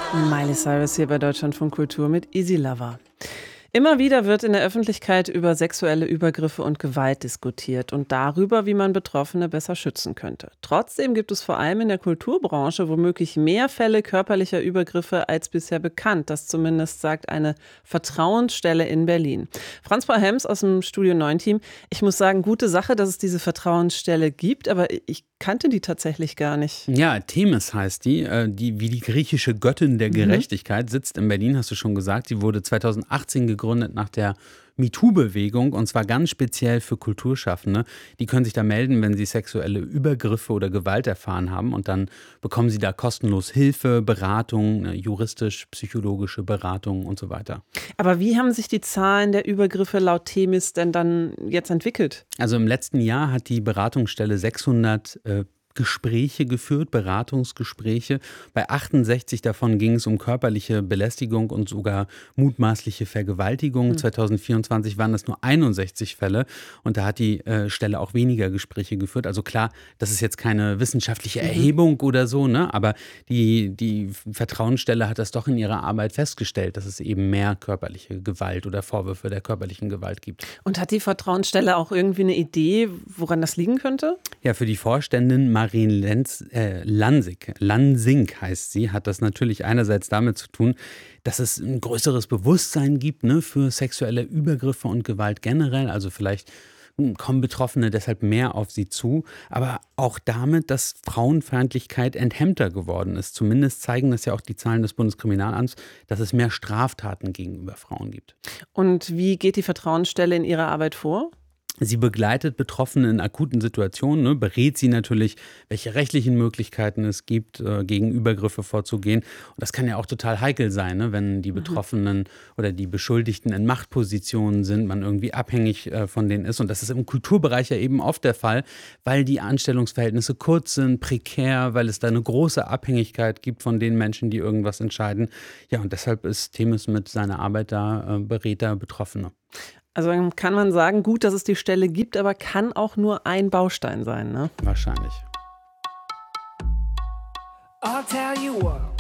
Miley Cyrus hier bei Deutschlandfunk Kultur mit Easy Lover. Immer wieder wird in der Öffentlichkeit über sexuelle Übergriffe und Gewalt diskutiert und darüber, wie man Betroffene besser schützen könnte. Trotzdem gibt es vor allem in der Kulturbranche womöglich mehr Fälle körperlicher Übergriffe als bisher bekannt. Das zumindest sagt eine Vertrauensstelle in Berlin. Franz-Paul Hems aus dem Studio 9 Team. Ich muss sagen, gute Sache, dass es diese Vertrauensstelle gibt, aber ich kannte die tatsächlich gar nicht. Ja, Themis heißt die wie die griechische Göttin der Gerechtigkeit, sitzt in Berlin, hast du schon gesagt. Sie wurde 2018 gegründet nach der MeToo-Bewegung und zwar ganz speziell für Kulturschaffende. Die können sich da melden, wenn sie sexuelle Übergriffe oder Gewalt erfahren haben und dann bekommen sie da kostenlos Hilfe, Beratung, juristisch-psychologische Beratung und so weiter. Aber wie haben sich die Zahlen der Übergriffe laut Themis denn dann jetzt entwickelt? Also im letzten Jahr hat die Beratungsstelle 600 Gespräche geführt, Beratungsgespräche. Bei 68 davon ging es um körperliche Belästigung und sogar mutmaßliche Vergewaltigung. 2024 waren das nur 61 Fälle und da hat die Stelle auch weniger Gespräche geführt. Also klar, das ist jetzt keine wissenschaftliche Erhebung oder so, ne? Aber die Vertrauensstelle hat das doch in ihrer Arbeit festgestellt, dass es eben mehr körperliche Gewalt oder Vorwürfe der körperlichen Gewalt gibt. Und hat die Vertrauensstelle auch irgendwie eine Idee, woran das liegen könnte? Ja, für die Vorständin Marien Lansing heißt sie, hat das natürlich einerseits damit zu tun, dass es ein größeres Bewusstsein gibt, ne, für sexuelle Übergriffe und Gewalt generell. Also vielleicht kommen Betroffene deshalb mehr auf sie zu, aber auch damit, dass Frauenfeindlichkeit enthemmter geworden ist. Zumindest zeigen das ja auch die Zahlen des Bundeskriminalamts, dass es mehr Straftaten gegenüber Frauen gibt. Und wie geht die Vertrauensstelle in ihrer Arbeit vor? Sie begleitet Betroffene in akuten Situationen, ne, berät sie natürlich, welche rechtlichen Möglichkeiten es gibt, gegen Übergriffe vorzugehen. Und das kann ja auch total heikel sein, ne, wenn die Betroffenen oder die Beschuldigten in Machtpositionen sind, man irgendwie abhängig von denen ist. Und das ist im Kulturbereich ja eben oft der Fall, weil die Anstellungsverhältnisse kurz sind, prekär, weil es da eine große Abhängigkeit gibt von den Menschen, die irgendwas entscheiden. Ja, und deshalb ist Themis mit seiner Arbeit da Beräter Betroffene. Also dann kann man sagen, gut, dass es die Stelle gibt, aber kann auch nur ein Baustein sein, ne? Wahrscheinlich. I'll tell you what.